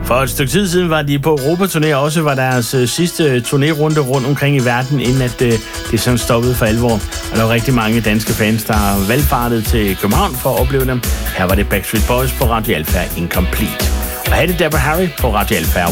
For et stykke tid siden var de på Europaturné, og også var deres sidste turnérunde rundt omkring i verden, inden at det sådan stoppede for alvor. Og der var rigtig mange danske fans, der valgfartede til København for at opleve dem. Her var det Backstreet Boys på Radio Alpha Incomplete. Og her er det Deborah Harry på Radio Alpha.